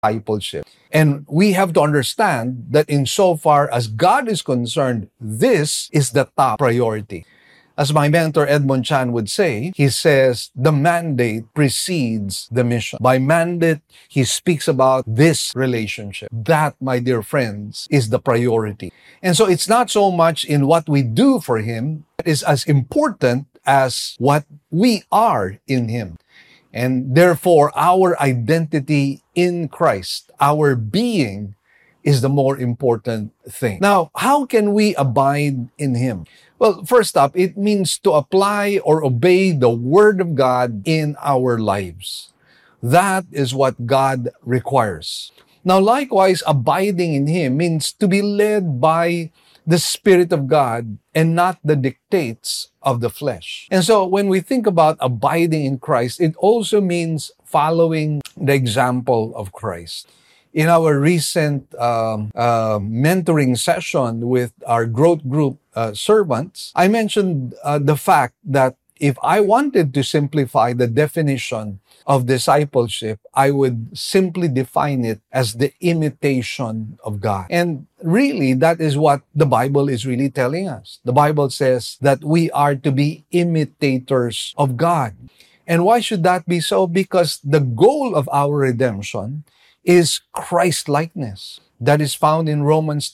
discipleship. And we have to understand that insofar as God is concerned, this is the top priority. As my mentor Edmond Chan would say, he says, the mandate precedes the mission. By mandate, he speaks about this relationship. That, my dear friends, is the priority. And so it's not so much in what we do for him, it is as important as what we are in him. And therefore, our identity in Christ, our being, is the more important thing. Now, how can we abide in him? Well, first up, it means to apply or obey the Word of God in our lives. That is what God requires. Now, likewise, abiding in him means to be led by the Spirit of God and not the dictates of the flesh. And so when we think about abiding in Christ, it also means following the example of Christ. In our recent mentoring session with our growth group servants, I mentioned the fact that if I wanted to simplify the definition of discipleship, I would simply define it as the imitation of God. And really, that is what the Bible is really telling us. The Bible says that we are to be imitators of God. And why should that be so? Because the goal of our redemption is Christ-likeness. That is found in Romans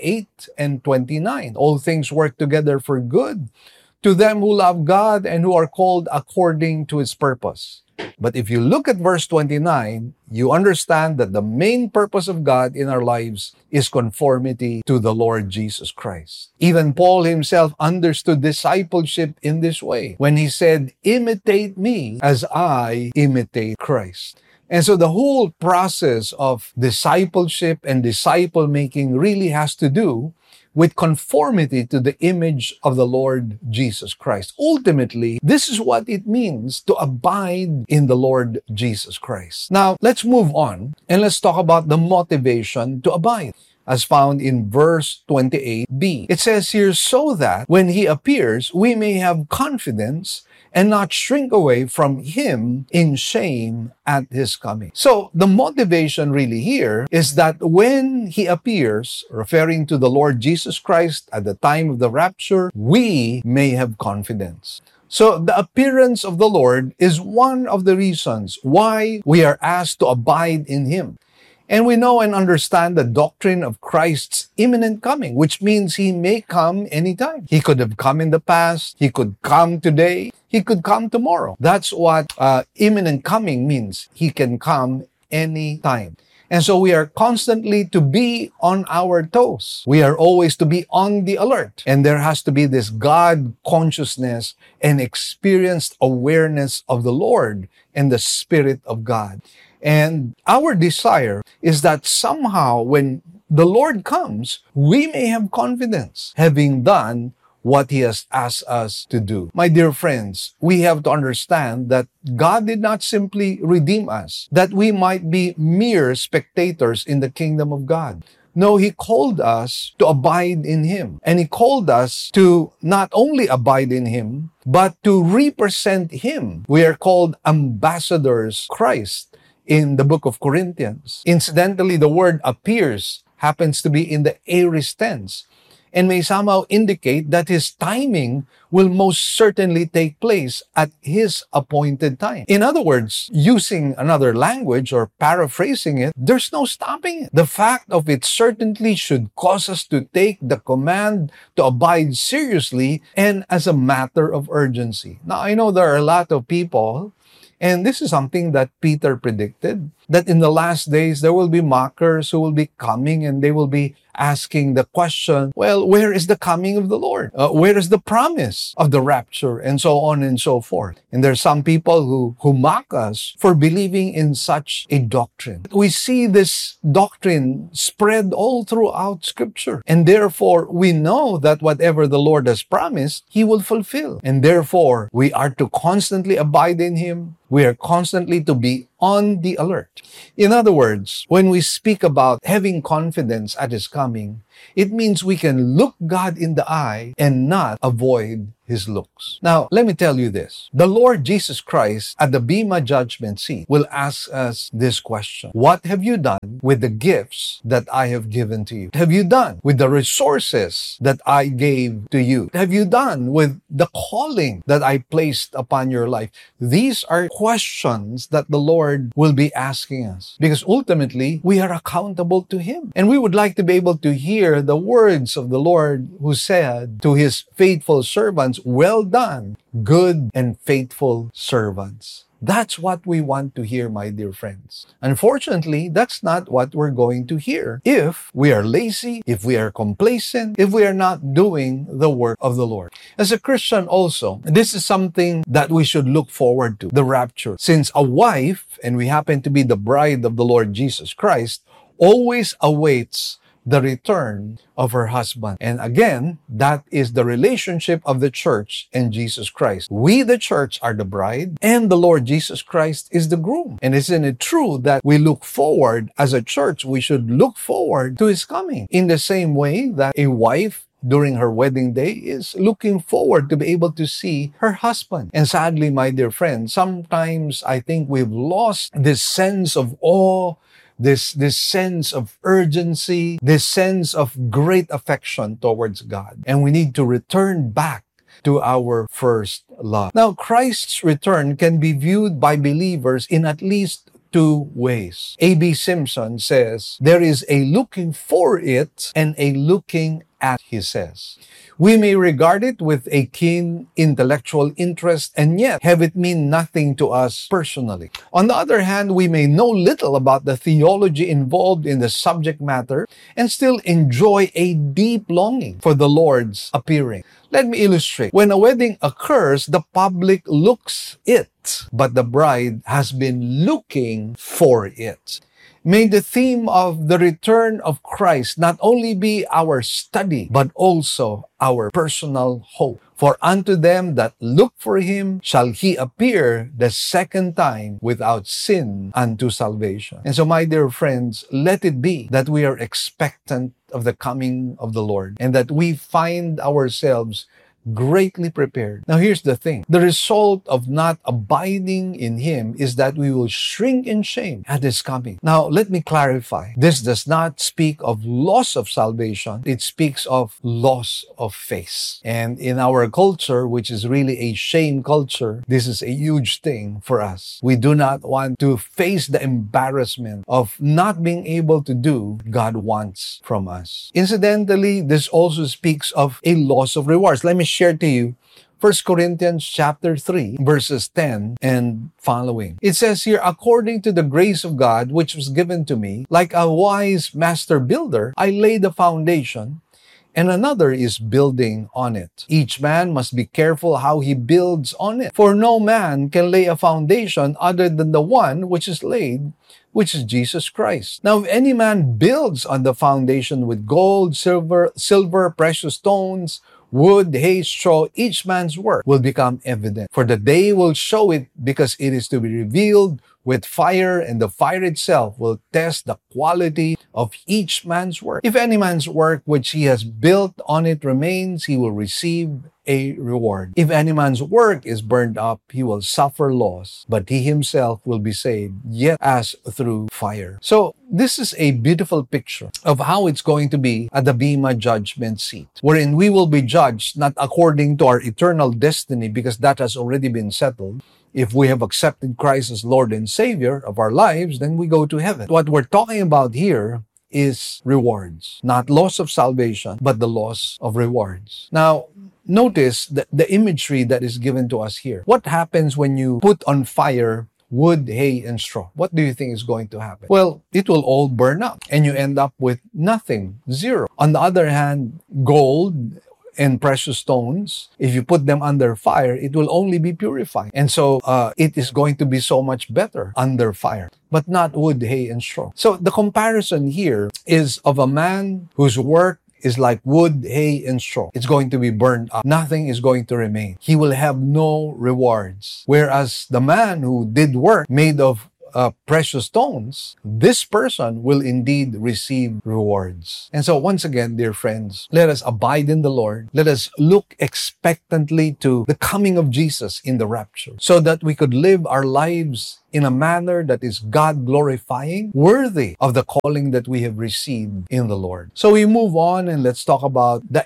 28 and 29. All things work together for good to them who love God and who are called according to His purpose. But if you look at verse 29, you understand that the main purpose of God in our lives is conformity to the Lord Jesus Christ. Even Paul himself understood discipleship in this way when he said, "Imitate me as I imitate Christ." And so the whole process of discipleship and disciple-making really has to do with conformity to the image of the Lord Jesus Christ. Ultimately, this is what it means to abide in the Lord Jesus Christ. Now, let's move on and let's talk about the motivation to abide, as found in verse 28b. It says here, so that when He appears, we may have confidence and not shrink away from Him in shame at His coming. So the motivation really here is that when He appears, referring to the Lord Jesus Christ at the time of the rapture, we may have confidence. So the appearance of the Lord is one of the reasons why we are asked to abide in Him. And we know and understand the doctrine of Christ's imminent coming, which means He may come anytime. He could have come in the past. He could come today. He could come tomorrow. That's what imminent coming means. He can come anytime. And so we are constantly to be on our toes. We are always to be on the alert. And there has to be this God consciousness and experienced awareness of the Lord and the Spirit of God. And our desire is that somehow when the Lord comes, we may have confidence, having done what He has asked us to do. My dear friends, we have to understand that God did not simply redeem us, that we might be mere spectators in the kingdom of God. No, He called us to abide in Him. And He called us to not only abide in Him, but to represent Him. We are called ambassadors of Christ in the book of Corinthians. Incidentally, the word appears happens to be in the aorist tense and may somehow indicate that His timing will most certainly take place at His appointed time. In other words, using another language or paraphrasing it, there's no stopping it. The fact of it certainly should cause us to take the command to abide seriously and as a matter of urgency. Now, I know there are a lot of people, and this is something that Peter predicted, that in the last days there will be mockers who will be coming and they will be asking the question, well, where is the coming of the Lord? Where is the promise of the rapture? And so on and so forth. And there are some people who mock us for believing in such a doctrine. We see this doctrine spread all throughout Scripture. And therefore, we know that whatever the Lord has promised, He will fulfill. And therefore, we are to constantly abide in Him. We are constantly to be on the alert. In other words, when we speak about having confidence at His coming, It means we can look God in the eye and not avoid His looks. Now, let me tell you this. The Lord Jesus Christ at the Bema judgment seat will ask us this question. What have you done with the gifts that I have given to you? What have you done with the resources that I gave to you? What have you done with the calling that I placed upon your life? These are questions that the Lord will be asking us, because ultimately we are accountable to Him. And we would like to be able to hear the words of the Lord who said to His faithful servants, "Well done, good and faithful servants." That's what we want to hear, my dear friends. Unfortunately, that's not what we're going to hear if we are lazy, if we are complacent, if we are not doing the work of the Lord. As a Christian also, this is something that we should look forward to, the rapture. Since a wife, and we happen to be the bride of the Lord Jesus Christ, always awaits the return of her husband. And again, that is the relationship of the church and Jesus Christ. We, the church, are the bride, and the Lord Jesus Christ is the groom. And isn't it true that we look forward, as a church, we should look forward to His coming? In the same way that a wife during her wedding day is looking forward to be able to see her husband. And sadly, my dear friends, sometimes I think we've lost this sense of awe, this sense of urgency, this sense of great affection towards God. And we need to return back to our first love. Now, Christ's return can be viewed by believers in at least two ways. A.B. Simpson says, there is a looking for it and a looking at, he says. We may regard it with a keen intellectual interest and yet have it mean nothing to us personally. On the other hand, we may know little about the theology involved in the subject matter and still enjoy a deep longing for the Lord's appearing. Let me illustrate. When a wedding occurs, the public looks it, but the bride has been looking for it. May the theme of the return of Christ not only be our study, but also our personal hope. For unto them that look for Him shall He appear the second time without sin unto salvation. And so, my dear friends, let it be that we are expectant of the coming of the Lord and that we find ourselves greatly prepared. Now, here's the thing. The result of not abiding in Him is that we will shrink in shame at His coming. Now, let me clarify. This does not speak of loss of salvation. It speaks of loss of faith. And in our culture, which is really a shame culture, this is a huge thing for us. We do not want to face the embarrassment of not being able to do what God wants from us. Incidentally, this also speaks of a loss of rewards. Let me share to you 1 Corinthians chapter 3, verses 10 and following. It says here, according to the grace of God, which was given to me, like a wise master builder, I laid the foundation, and another is building on it. Each man must be careful how he builds on it. For no man can lay a foundation other than the one which is laid, which is Jesus Christ. Now, if any man builds on the foundation with gold, silver, precious stones, wood, hay, straw, each man's work will become evident. For the day will show it, because it is to be revealed with fire, and the fire itself will test the quality of each man's work. If any man's work which he has built on it remains, he will receive a reward. If any man's work is burned up, he will suffer loss, but he himself will be saved, yet as through fire. So, this is a beautiful picture of how it's going to be at the Bema judgment seat, wherein we will be judged not according to our eternal destiny, because that has already been settled. If we have accepted Christ as Lord and Savior of our lives, then we go to heaven. What we're talking about here is rewards, not loss of salvation, but the loss of rewards. Now, notice the imagery that is given to us here. What happens when you put on fire wood, hay, and straw? What do you think is going to happen? Well, it will all burn up, and you end up with nothing, zero. On the other hand, gold and precious stones, if you put them under fire, it will only be purified. And so it is going to be so much better under fire, but not wood, hay, and straw. So the comparison here is of a man whose work is like wood, hay, and straw. It's going to be burned up. Nothing is going to remain. He will have no rewards. Whereas the man who did work made of precious stones, this person will indeed receive rewards. And so once again, dear friends, let us abide in the Lord. Let us look expectantly to the coming of Jesus in the rapture, so that we could live our lives in a manner that is God-glorifying, worthy of the calling that we have received in the Lord. So we move on and let's talk about that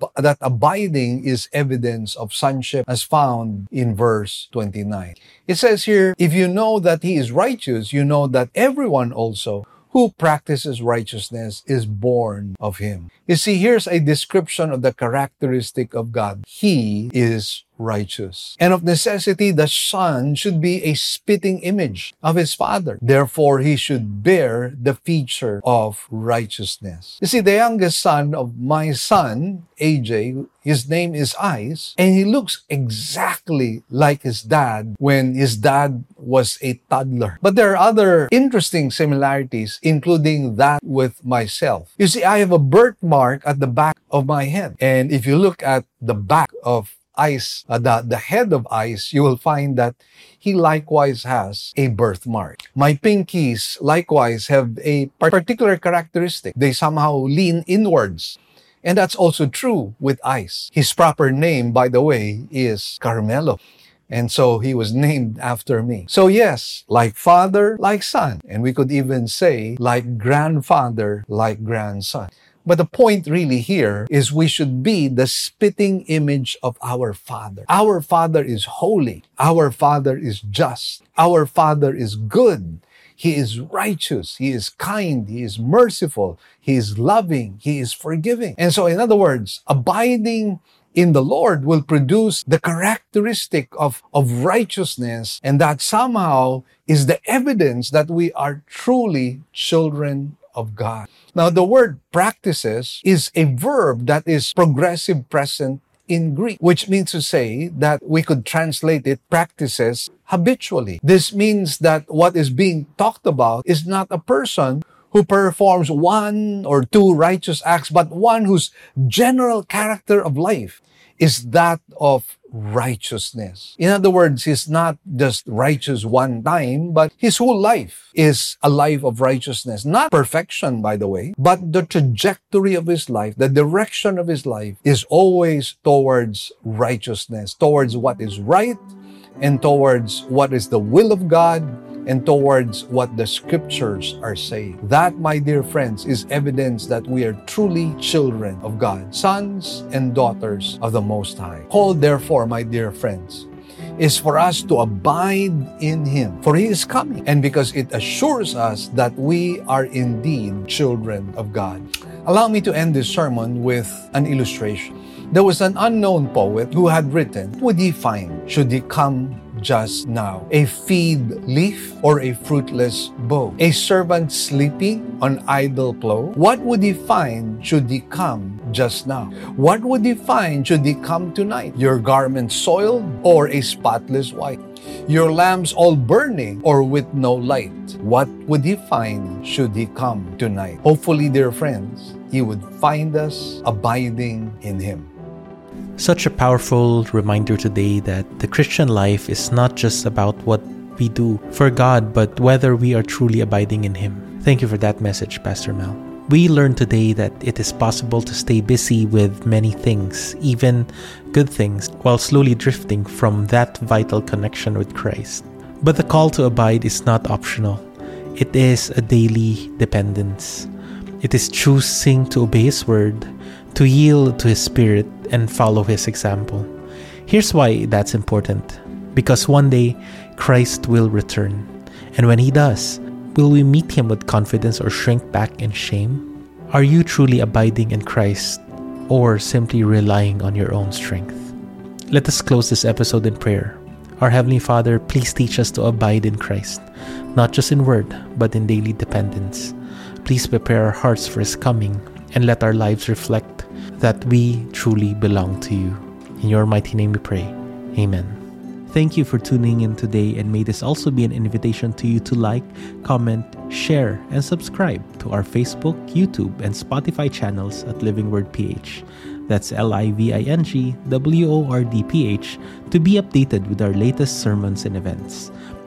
abiding is evidence of sonship as found in verse 29. It says here, if you know that He is righteous, you know that everyone also who practices righteousness is born of Him. You see, here's a description of the characteristic of God. He is righteous. And of necessity, the Son should be a spitting image of His Father. Therefore, He should bear the feature of righteousness. You see, the youngest son of my son, AJ, his name is Ice, and he looks exactly like his dad when his dad was a toddler. But there are other interesting similarities, including that with myself. You see, I have a birthmark at the back of my head. And if you look at the back of Ice, the head of Ice, you will find that he likewise has a birthmark. My pinkies likewise have a particular characteristic. They somehow lean inwards. And that's also true with Ice. His proper name, by the way, is Carmelo. And so he was named after me. So yes, like father, like son. And we could even say like grandfather, like grandson. But the point really here is we should be the spitting image of our Father. Our Father is holy. Our Father is just. Our Father is good. He is righteous. He is kind. He is merciful. He is loving. He is forgiving. And so in other words, abiding in the Lord will produce the characteristic of righteousness, and that somehow is the evidence that we are truly children of God. Now, the word practices is a verb that is progressive present in Greek, which means to say that we could translate it practices habitually. This means that what is being talked about is not a person who performs one or two righteous acts, but one whose general character of life is that of righteousness. In other words, he's not just righteous one time, but his whole life is a life of righteousness. Not perfection, by the way, but the trajectory of his life, the direction of his life is always towards righteousness, towards what is right, and towards what is the will of God, and towards what the scriptures are saying. That, my dear friends, is evidence that we are truly children of God, sons and daughters of the Most High. Call, therefore, my dear friends, is for us to abide in Him, for He is coming, and because it assures us that we are indeed children of God. Allow me to end this sermon with an illustration. There was an unknown poet who had written, what would he find should he come just now? A feed leaf or a fruitless bow? A servant sleeping on idle plow? What would he find should he come just now? What would he find should he come tonight? Your garments soiled or a spotless white? Your lamps all burning or with no light? What would he find should he come tonight? Hopefully, dear friends, he would find us abiding in Him. Such a powerful reminder today that the Christian life is not just about what we do for God, but whether we are truly abiding in Him. Thank you for that message, Pastor Mel. We learned today that it is possible to stay busy with many things, even good things, while slowly drifting from that vital connection with Christ. But the call to abide is not optional. It is a daily dependence. It is choosing to obey His word, to yield to His Spirit, and follow His example. Here's why that's important. Because one day, Christ will return. And when He does, will we meet Him with confidence or shrink back in shame? Are you truly abiding in Christ or simply relying on your own strength? Let us close this episode in prayer. Our Heavenly Father, please teach us to abide in Christ, not just in word, but in daily dependence. Please prepare our hearts for His coming and let our lives reflect that we truly belong to You. In Your mighty name we pray. Amen. Thank you for tuning in today, and may this also be an invitation to you to like, comment, share, and subscribe to our Facebook, YouTube, and Spotify channels at Living Word PH. That's LIVINGWORDPH to be updated with our latest sermons and events.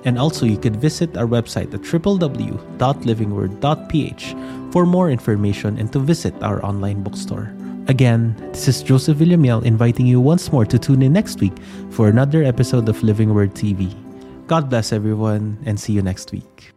And also, you could visit our website at www.livingword.ph for more information and to visit our online bookstore. Again, this is Joseph Villamiel inviting you once more to tune in next week for another episode of Living Word TV. God bless everyone and see you next week.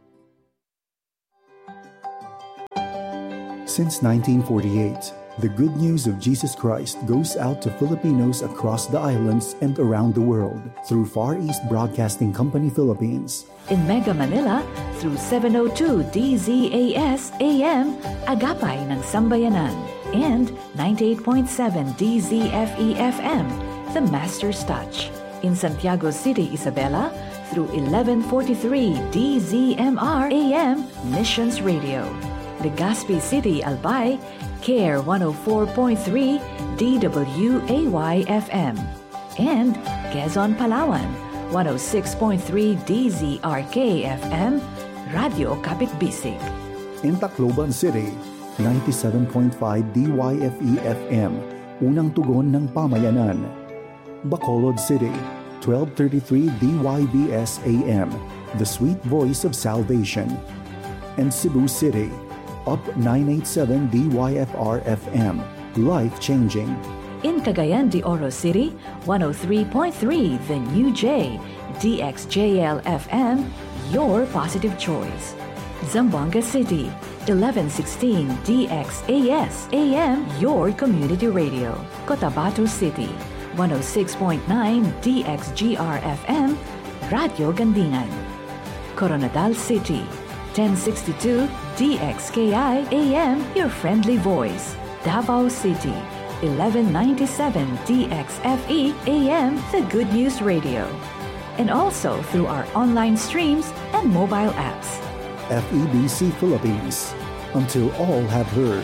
Since 1948, the good news of Jesus Christ goes out to Filipinos across the islands and around the world through Far East Broadcasting Company Philippines. In Mega Manila, through 702 DZAS AM, Agapay ng Sambayanan, and 98.7 DZFE FM, The Master's Touch. In Santiago City, Isabela, through 1143 DZMR AM, Missions Radio. Legazpi City, Albay, CARE 104.3 DWAY FM. And Quezon, Palawan, 106.3 DZRK FM, Radio Kapitbisig. In Tacloban City, 97.5 DYFE FM, Unang Tugon ng Pamayanan. Bacolod City, 1233 DYBS AM, The Sweet Voice of Salvation. And Cebu City, Up 987 DYFR FM, Life Changing. In Cagayan de Oro City, 103.3 The New J, DXJL FM, Your Positive Choice. Zamboanga City, 1116 DXAS AM, Your Community Radio. Cotabato City, 106.9 DXGR FM, Radio Gandingan. Coronadal City, 1062 DXKI AM, Your Friendly Voice. Davao City, 1197 DXFE AM, The Good News Radio. And also through our online streams and mobile apps. FEBC Philippines, until all have heard.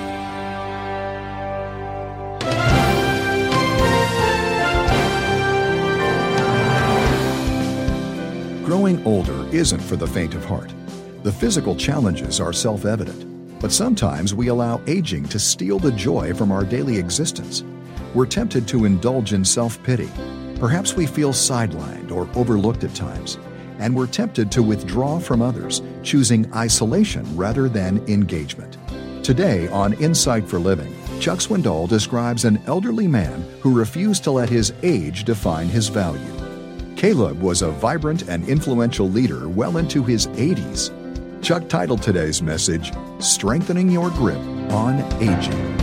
Growing older isn't for the faint of heart. The physical challenges are self-evident, but sometimes we allow aging to steal the joy from our daily existence. We're tempted to indulge in self-pity. Perhaps we feel sidelined or overlooked at times, and we're tempted to withdraw from others, choosing isolation rather than engagement. Today on Insight for Living, Chuck Swindoll describes an elderly man who refused to let his age define his value. Caleb was a vibrant and influential leader well into his 80s. Chuck titled today's message, Strengthening Your Grip on Aging.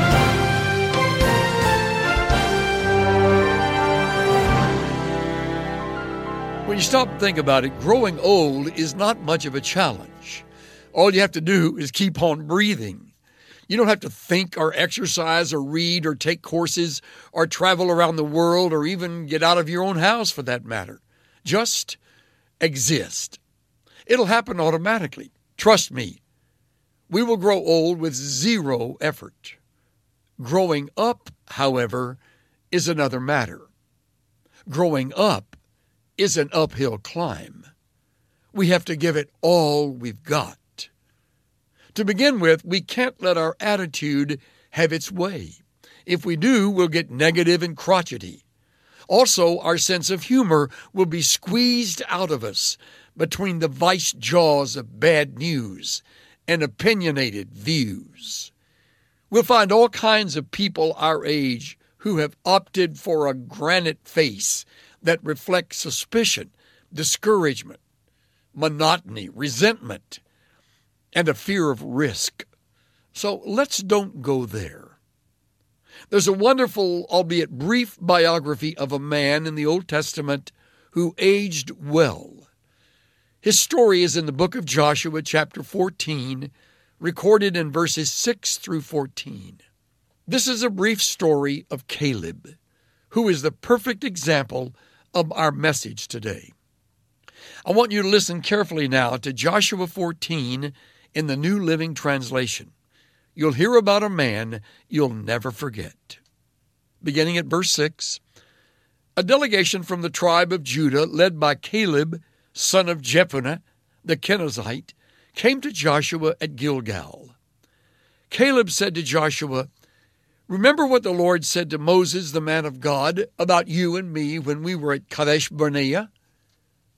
When you stop and think about it, growing old is not much of a challenge. All you have to do is keep on breathing. You don't have to think or exercise or read or take courses or travel around the world or even get out of your own house for that matter. Just exist. It'll happen automatically. Trust me. We will grow old with zero effort. Growing up, however, is another matter. Growing up is an uphill climb. We have to give it all we've got. To begin with, we can't let our attitude have its way. If we do, we'll get negative and crotchety. Also, our sense of humor will be squeezed out of us between the vice jaws of bad news and opinionated views. We'll find all kinds of people our age who have opted for a granite face that reflects suspicion, discouragement, monotony, resentment, and a fear of risk. So let's don't go there. There's a wonderful, albeit brief, biography of a man in the Old Testament who aged well. His story is in the book of Joshua, chapter 14, recorded in verses 6 through 14. This is a brief story of Caleb, who is the perfect example of our message today. I want you to listen carefully now to Joshua 14 in the New Living Translation. You'll hear about a man you'll never forget. Beginning at verse 6, a delegation from the tribe of Judah, led by Caleb, son of Jephunneh, the Kenizzite, came to Joshua at Gilgal. Caleb said to Joshua, "Remember what the Lord said to Moses, the man of God, about you and me when we were at Kadesh Barnea?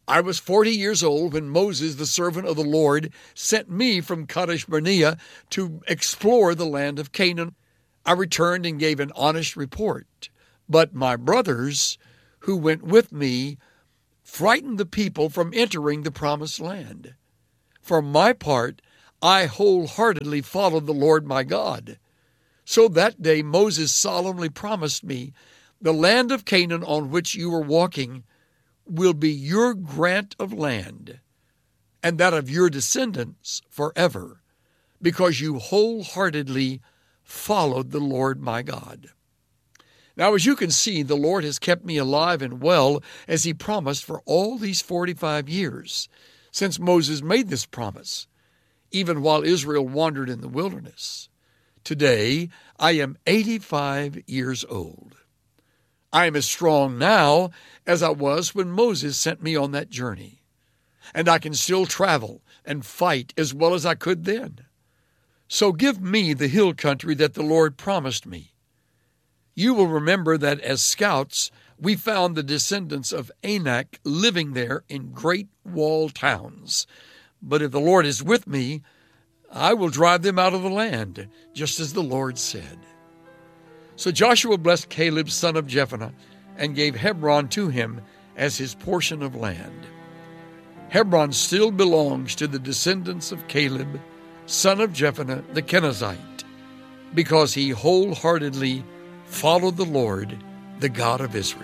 I was 40 years old when Moses, the servant of the Lord, sent me from Kadesh Barnea to explore the land of Canaan. I returned and gave an honest report. But my brothers, who went with me, frightened the people from entering the promised land. For my part, I wholeheartedly followed the Lord my God. So that day Moses solemnly promised me, the land of Canaan on which you are walking will be your grant of land, and that of your descendants forever, because you wholeheartedly followed the Lord my God. Now, as you can see, the Lord has kept me alive and well as he promised for all these 45 years since Moses made this promise, even while Israel wandered in the wilderness. Today, I am 85 years old. I am as strong now as I was when Moses sent me on that journey, and I can still travel and fight as well as I could then. So give me the hill country that the Lord promised me. You will remember that as scouts, we found the descendants of Anak living there in great walled towns. But if the Lord is with me, I will drive them out of the land, just as the Lord said. So Joshua blessed Caleb, son of Jephunneh, and gave Hebron to him as his portion of land. Hebron still belongs to the descendants of Caleb, son of Jephunneh the Kenizzite, because he wholeheartedly followed the Lord, the God of Israel.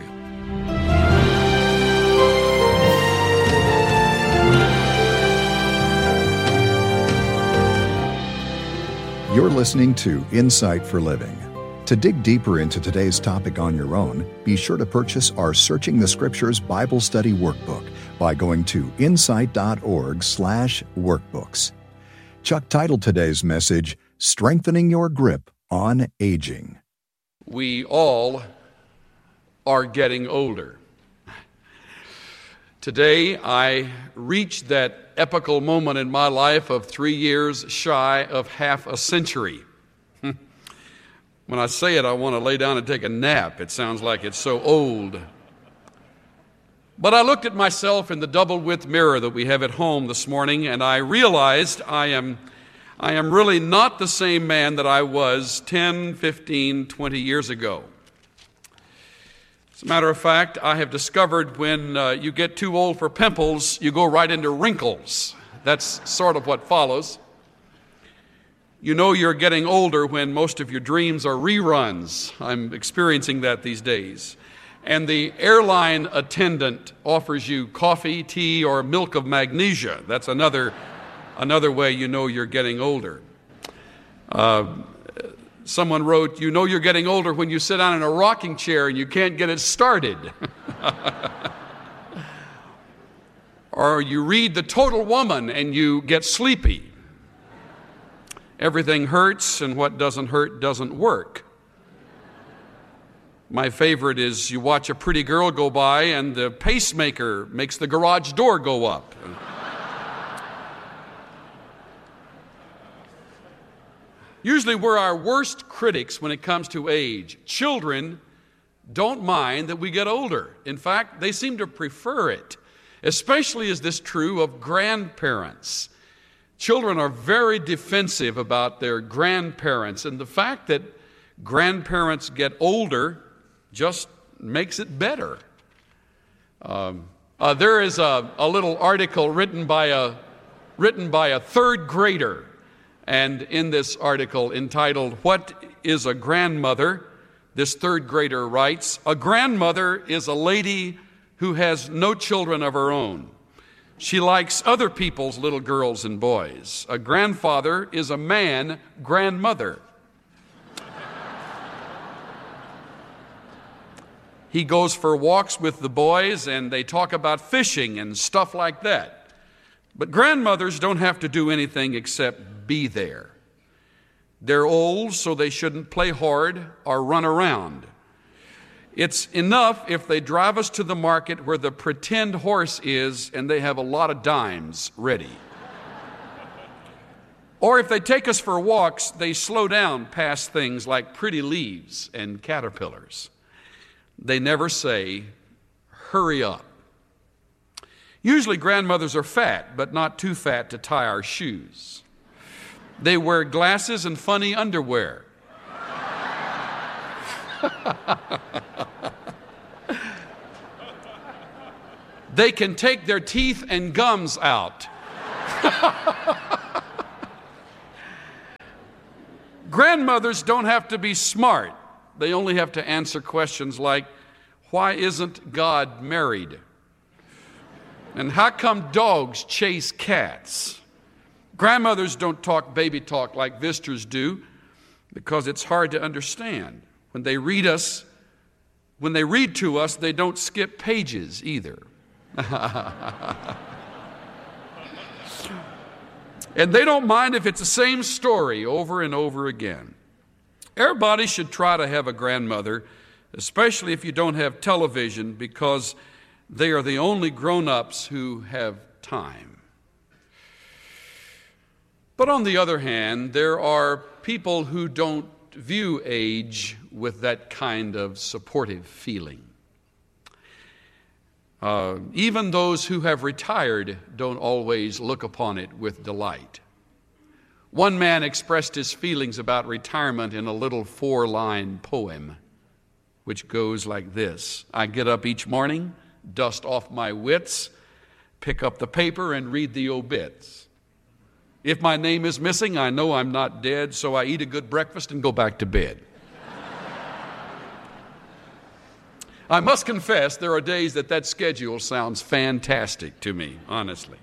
You're listening to Insight for Living. To dig deeper into today's topic on your own, be sure to purchase our Searching the Scriptures Bible Study Workbook by going to insight.org/workbooks. Chuck titled today's message, Strengthening Your Grip on Aging. We all are getting older. Today, I reached that epical moment in my life of 3 years shy of half a century. When I say it, I want to lay down and take a nap. It sounds like it's so old. But I looked at myself in the double-width mirror that we have at home this morning, and I realized I am really not the same man that I was 10, 15, 20 years ago. As a matter of fact, I have discovered when you get too old for pimples, you go right into wrinkles. That's sort of what follows. You know you're getting older when most of your dreams are reruns. I'm experiencing that these days. And the airline attendant offers you coffee, tea, or milk of magnesia. That's another way you know you're getting older. Someone wrote, you know you're getting older when you sit down in a rocking chair and you can't get it started. Or you read The Total Woman and you get sleepy. Everything hurts, and what doesn't hurt doesn't work. My favorite is you watch a pretty girl go by and the pacemaker makes the garage door go up. Usually we're our worst critics when it comes to age. Children don't mind that we get older. In fact, they seem to prefer it. Especially is this true of grandparents. Children are very defensive about their grandparents, and the fact that grandparents get older just makes it better. There is a little article written by a third grader, and in this article entitled, "What is a Grandmother?" this third grader writes, "A grandmother is a lady who has no children of her own. She likes other people's little girls and boys. A grandfather is a man grandmother. He goes for walks with the boys and they talk about fishing and stuff like that. But grandmothers don't have to do anything except be there. They're old, so they shouldn't play hard or run around. It's enough if they drive us to the market where the pretend horse is and they have a lot of dimes ready. Or if they take us for walks, they slow down past things like pretty leaves and caterpillars. They never say, hurry up. Usually grandmothers are fat, but not too fat to tie our shoes. They wear glasses and funny underwear. They can take their teeth and gums out. Grandmothers don't have to be smart. They only have to answer questions like, why isn't God married? And how come dogs chase cats? Grandmothers don't talk baby talk like visitors do because it's hard to understand. When they read to us, they don't skip pages either. And they don't mind if it's the same story over and over again. Everybody should try to have a grandmother, especially if you don't have television, because they are the only grown-ups who have time. But on the other hand, there are people who don't view age with that kind of supportive feeling. Even those who have retired don't always look upon it with delight. One man expressed his feelings about retirement in a little 4-line poem, which goes like this. I get up each morning, dust off my wits, pick up the paper and read the obits. If my name is missing, I know I'm not dead, so I eat a good breakfast and go back to bed. I must confess, there are days that schedule sounds fantastic to me, honestly.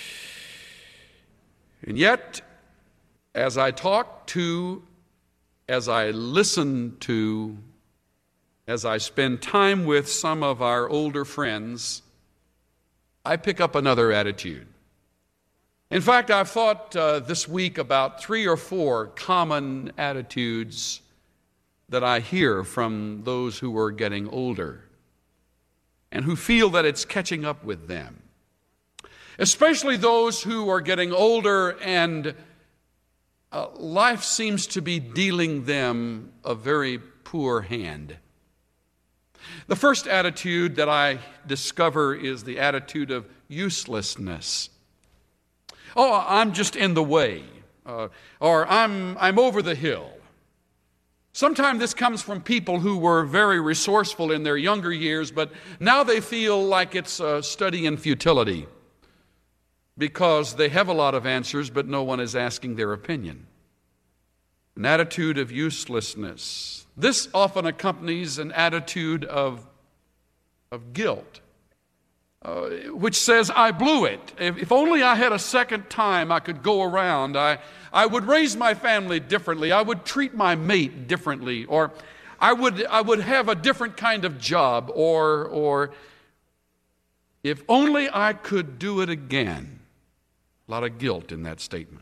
And yet, as I talk to, as I listen to, as I spend time with some of our older friends, I pick up another attitude. In fact, I've thought this week about 3 or 4 common attitudes that I hear from those who are getting older and who feel that it's catching up with them. Especially those who are getting older and life seems to be dealing them a very poor hand. The first attitude that I discover is the attitude of uselessness. Oh, I'm just in the way, or I'm over the hill. Sometimes this comes from people who were very resourceful in their younger years, but now they feel like it's a study in futility because they have a lot of answers, but no one is asking their opinion. An attitude of uselessness. This often accompanies an attitude of guilt, which says, I blew it. If only I had a second time I could go around. I would raise my family differently. I would treat my mate differently. Or I would have a different kind of job. Or if only I could do it again. A lot of guilt in that statement.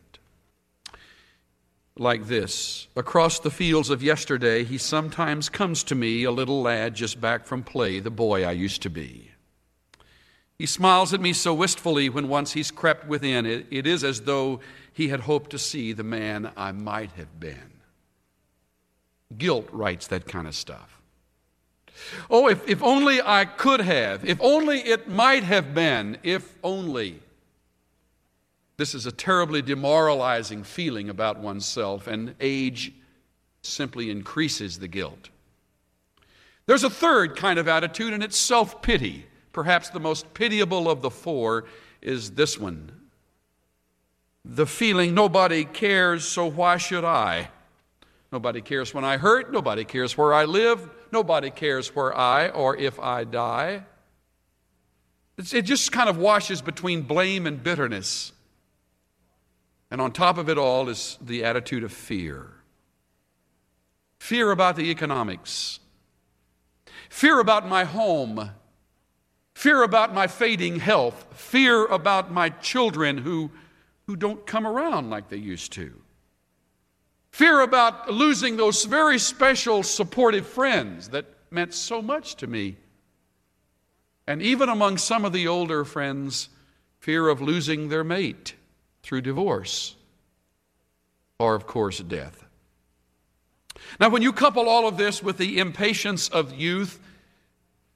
Like this, across the fields of yesterday, he sometimes comes to me, a little lad just back from play, the boy I used to be. He smiles at me so wistfully when once he's crept within. It is as though he had hoped to see the man I might have been. Guilt writes that kind of stuff. Oh, if only I could have. If only it might have been. If only. This is a terribly demoralizing feeling about oneself, and age simply increases the guilt. There's a third kind of attitude, and it's self-pity. Perhaps the most pitiable of the 4 is this one. The feeling, nobody cares, so why should I? Nobody cares when I hurt. Nobody cares where I live. Nobody cares where I or if I die. It just kind of washes between blame and bitterness. And on top of it all is the attitude of fear. Fear about the economics. Fear about my home. Fear about my fading health. Fear about my children who don't come around like they used to. Fear about losing those very special supportive friends that meant so much to me. And even among some of the older friends, fear of losing their mate through divorce or, of course, death. Now, when you couple all of this with the impatience of youth,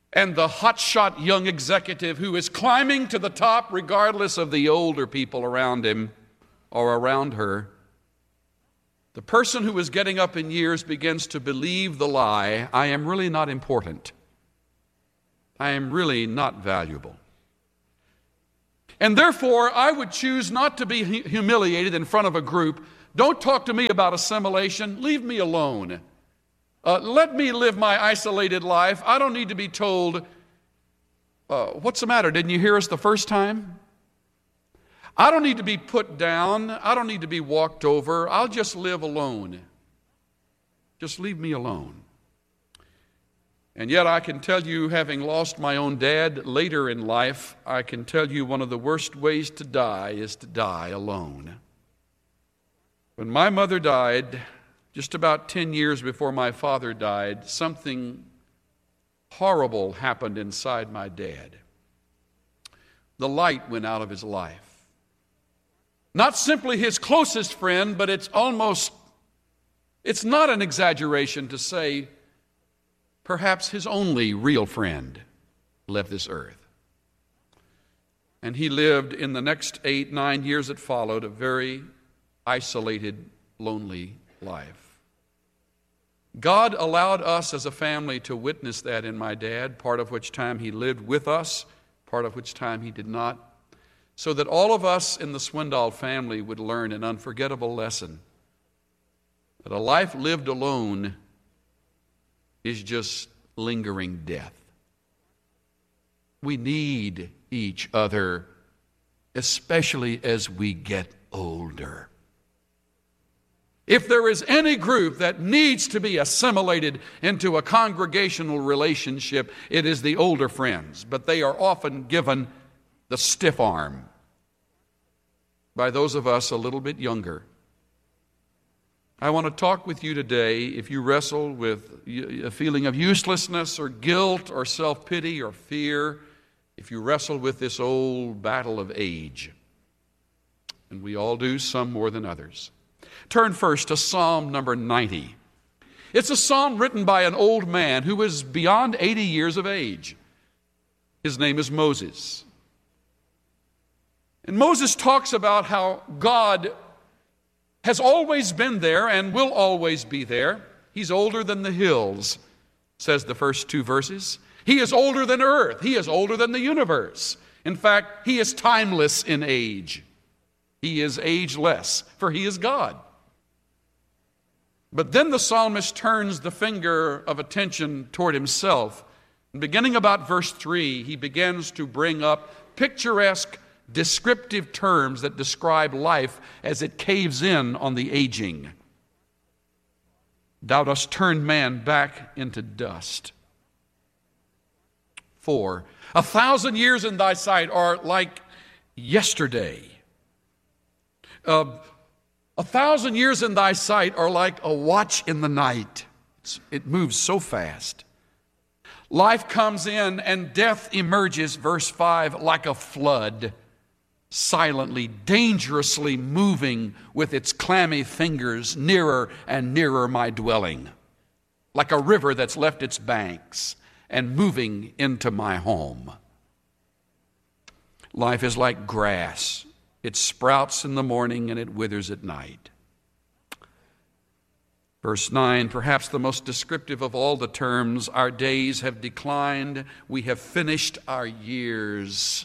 and the hotshot young executive who is climbing to the top regardless of the older people around him or around her. The person who is getting up in years begins to believe the lie, I am really not important. I am really not valuable. And therefore, I would choose not to be humiliated in front of a group. Don't talk to me about assimilation. Leave me alone. Let me live my isolated life. I don't need to be told, what's the matter? Didn't you hear us the first time? I don't need to be put down. I don't need to be walked over. I'll just live alone. Just leave me alone. And yet I can tell you, having lost my own dad later in life, I can tell you one of the worst ways to die is to die alone. When my mother died, just about 10 years before my father died, something horrible happened inside my dad. The light went out of his life. Not simply his closest friend, but it's not an exaggeration to say perhaps his only real friend left this earth. And he lived in the next 8-9 years that followed a very isolated, lonely life. God allowed us as a family to witness that in my dad, part of which time he lived with us, part of which time he did not, so that all of us in the Swindoll family would learn an unforgettable lesson, that a life lived alone is just lingering death. We need each other, especially as we get older. If there is any group that needs to be assimilated into a congregational relationship, it is the older friends, but they are often given the stiff arm by those of us a little bit younger. I want to talk with you today, if you wrestle with a feeling of uselessness or guilt or self-pity or fear, if you wrestle with this old battle of age, and we all do, some more than others. Turn first to Psalm number 90. It's a psalm written by an old man who is beyond 80 years of age. His name is Moses. And Moses talks about how God has always been there and will always be there. He's older than the hills, says the first two verses. He is older than earth. He is older than the universe. In fact, he is timeless in age. He is ageless, for he is God. But then the psalmist turns the finger of attention toward himself. And beginning about verse 3, he begins to bring up picturesque, descriptive terms that describe life as it caves in on the aging. Thou dost turn man back into dust. 4, 1,000 years in thy sight are like yesterday. 1,000 years in thy sight are like a watch in the night. It moves so fast. Life comes in and death emerges, verse 5, like a flood, silently, dangerously moving with its clammy fingers nearer and nearer my dwelling, like a river that's left its banks and moving into my home. Life is like grass. It sprouts in the morning and it withers at night. Verse 9, perhaps the most descriptive of all the terms, our days have declined, we have finished our years.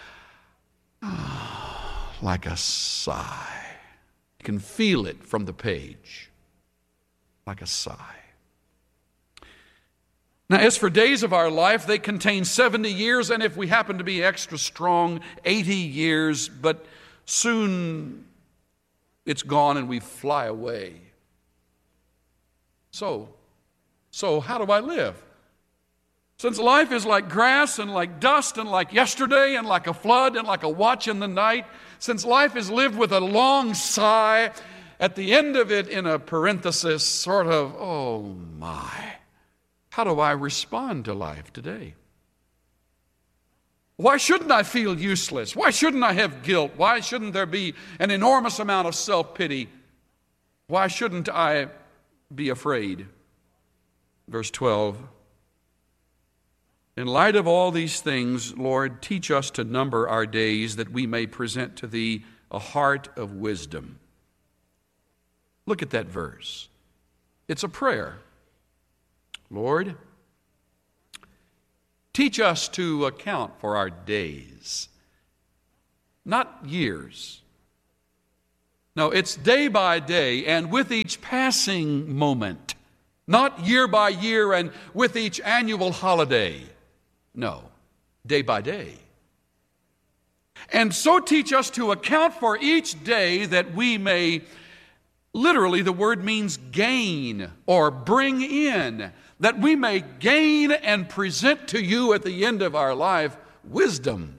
Like a sigh. You can feel it from the page. Like a sigh. Now, as for days of our life, they contain 70 years, and if we happen to be extra strong, 80 years, but soon it's gone and we fly away. So how do I live? Since life is like grass and like dust and like yesterday and like a flood and like a watch in the night, since life is lived with a long sigh, at the end of it in a parenthesis, sort of, oh my, how do I respond to life today? Why shouldn't I feel useless? Why shouldn't I have guilt? Why shouldn't there be an enormous amount of self-pity? Why shouldn't I be afraid? Verse 12, In light of all these things, Lord, teach us to number our days that we may present to Thee a heart of wisdom. Look at that verse. It's a prayer. Lord, teach us to account for our days, not years. No, it's day by day and with each passing moment, not year by year and with each annual holiday. No, day by day. And so teach us to account for each day that we may, literally the word means gain or bring in, that we may gain and present to you at the end of our life wisdom.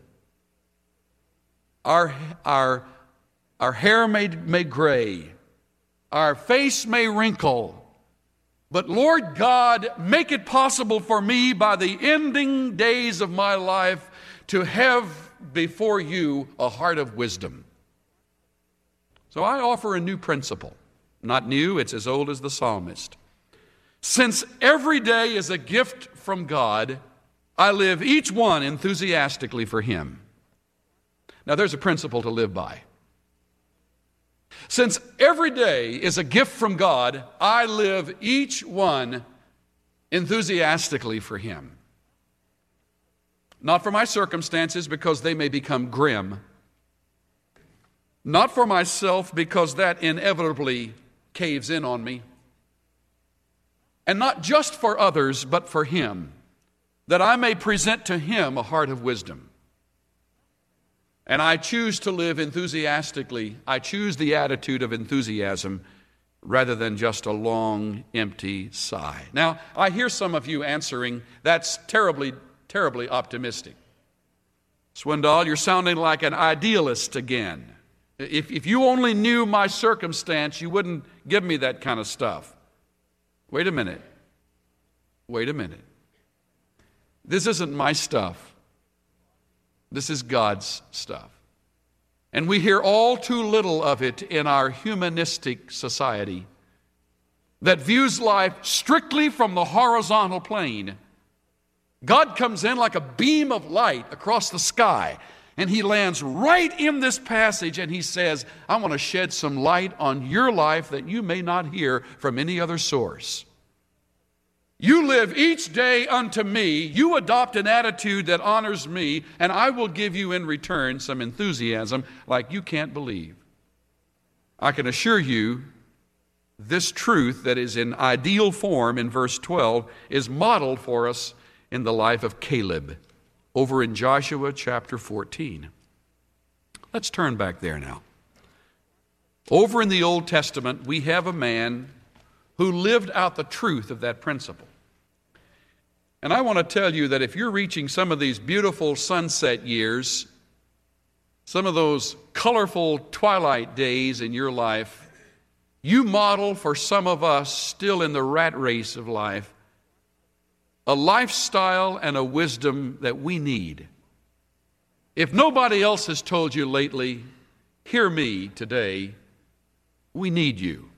Our hair may gray, our face may wrinkle, but Lord God, make it possible for me by the ending days of my life to have before you a heart of wisdom. So I offer a new principle. Not new, it's as old as the psalmist. Since every day is a gift from God, I live each one enthusiastically for Him. Now there's a principle to live by. Since every day is a gift from God, I live each one enthusiastically for Him. Not for my circumstances, because they may become grim. Not for myself, because that inevitably caves in on me. And not just for others, but for Him, that I may present to Him a heart of wisdom. And I choose to live enthusiastically. I choose the attitude of enthusiasm rather than just a long, empty sigh. Now, I hear some of you answering, that's terribly, terribly optimistic. Swindoll, you're sounding like an idealist again. If you only knew my circumstance, you wouldn't give me that kind of stuff. Wait a minute. Wait a minute. This isn't my stuff. This is God's stuff. And we hear all too little of it in our humanistic society that views life strictly from the horizontal plane. God comes in like a beam of light across the sky, and He lands right in this passage, and He says, I want to shed some light on your life that you may not hear from any other source. You live each day unto me. You adopt an attitude that honors me, and I will give you in return some enthusiasm like you can't believe. I can assure you this truth that is in ideal form in verse 12 is modeled for us in the life of Caleb over in Joshua chapter 14. Let's turn back there now. Over in the Old Testament, we have a man who lived out the truth of that principle. And I want to tell you that if you're reaching some of these beautiful sunset years, some of those colorful twilight days in your life, you model for some of us still in the rat race of life a lifestyle and a wisdom that we need. If nobody else has told you lately, hear me today, we need you.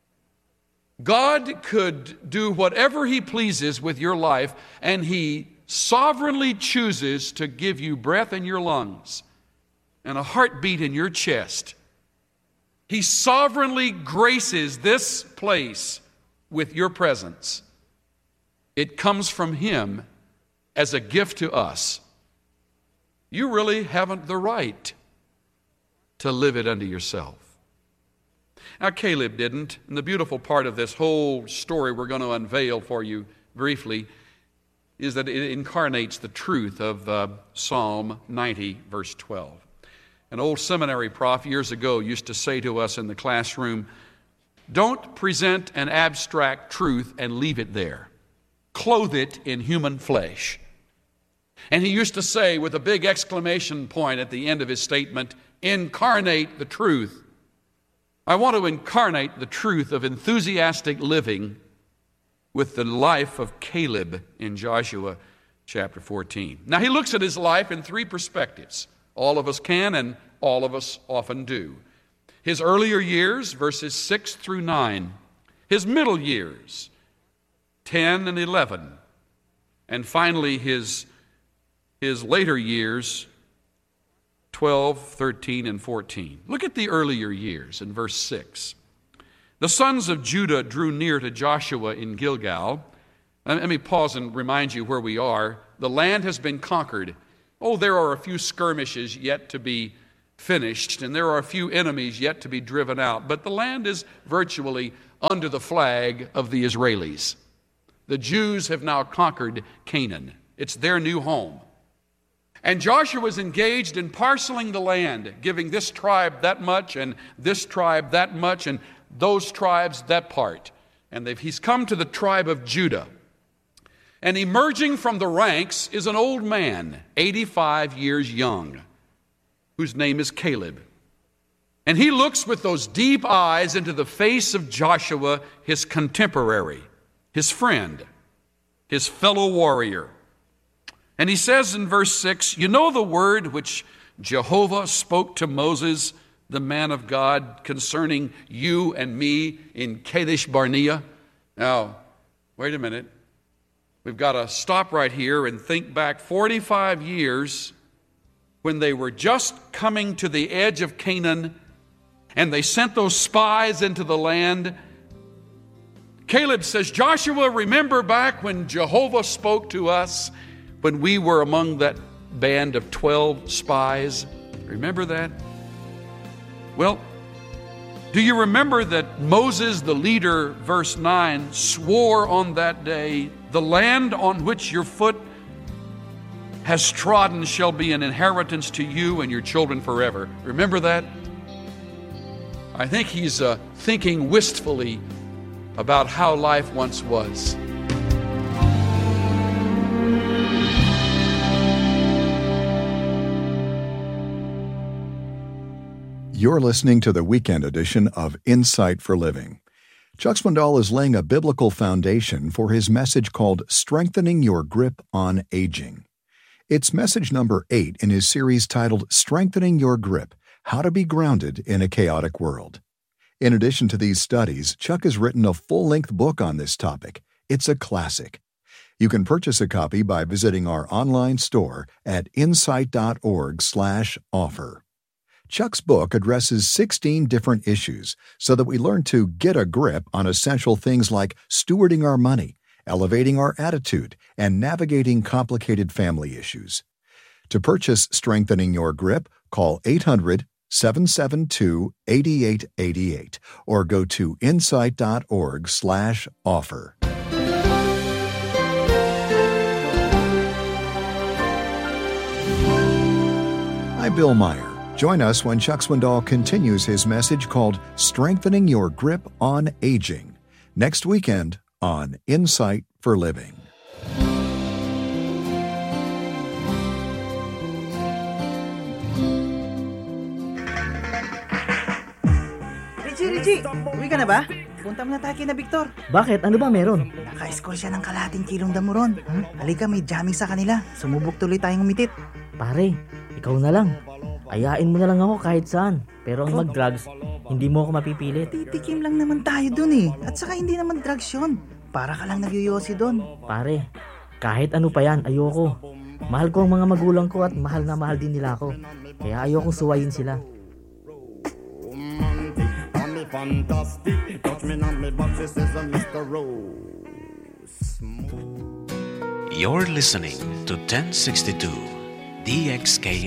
God could do whatever He pleases with your life, and He sovereignly chooses to give you breath in your lungs and a heartbeat in your chest. He sovereignly graces this place with your presence. It comes from Him as a gift to us. You really haven't the right to live it unto yourself. Now, Caleb didn't, and the beautiful part of this whole story we're going to unveil for you briefly is that it incarnates the truth of Psalm 90, verse 12. An old seminary prof years ago used to say to us in the classroom, don't present an abstract truth and leave it there. Clothe it in human flesh. And he used to say with a big exclamation point at the end of his statement, incarnate the truth. I want to incarnate the truth of enthusiastic living with the life of Caleb in Joshua chapter 14. Now, he looks at his life in three perspectives. All of us can and all of us often do. His earlier years, verses 6 through 9. His middle years, 10 and 11. And finally, his his later years, 12, 13, and 14. Look at the earlier years in verse 6. The sons of Judah drew near to Joshua in Gilgal. Let me pause and remind you where we are. The land has been conquered. Oh, there are a few skirmishes yet to be finished, and there are a few enemies yet to be driven out. But the land is virtually under the flag of the Israelis. The Jews have now conquered Canaan. It's their new home. And Joshua was engaged in parceling the land, giving this tribe that much, and this tribe that much, and those tribes that part. And he's come to the tribe of Judah. And emerging from the ranks is an old man, 85 years young, whose name is Caleb. And he looks with those deep eyes into the face of Joshua, his contemporary, his friend, his fellow warrior. And he says in verse 6, "You know the word which Jehovah spoke to Moses, the man of God, concerning you and me in Kadesh Barnea." Now, wait a minute. We've got to stop right here and think back 45 years when they were just coming to the edge of Canaan and they sent those spies into the land. Caleb says, "Joshua, remember back when Jehovah spoke to us when we were among that band of 12 spies? Remember that?" Well, do you remember that Moses, the leader, verse 9, swore on that day, "The land on which your foot has trodden shall be an inheritance to you and your children forever"? Remember that? I think he's thinking wistfully about how life once was. You're listening to the weekend edition of Insight for Living. Chuck Swindoll is laying a biblical foundation for his message called Strengthening Your Grip on Aging. It's message number 8 in his series titled Strengthening Your Grip, How to Be Grounded in a Chaotic World. In addition to these studies, Chuck has written a full-length book on this topic. It's a classic. You can purchase a copy by visiting our online store at insight.org/offer. Chuck's book addresses 16 different issues so that we learn to get a grip on essential things like stewarding our money, elevating our attitude, and navigating complicated family issues. To purchase Strengthening Your Grip, call 800-772-8888 or go to insight.org/offer. I'm Bill Meyer. Join us when Chuck Swindoll continues his message called Strengthening Your Grip on Aging, next weekend on Insight for Living. Richie, uwi ka na ba? Punta muna tayo kina Victor. Bakit? Ano ba meron? Naka-score siya ng kalating kilong damuron. Halika, may jamming sa kanila. Sumubok tuloy tayong umitit. Pare, ikaw na lang. Ayain mo na lang ako kahit saan. Pero ang mag-drugs, hindi mo ako mapipilit. Titikim lang naman tayo dun eh. At saka hindi naman drugs yun. Para ka lang nagyoyosi dun. Pare, kahit ano pa yan, ayoko. Mahal ko ang mga magulang ko at mahal na mahal din nila ako. Kaya ayokong suwayin sila. You're listening to 1062 DXKRY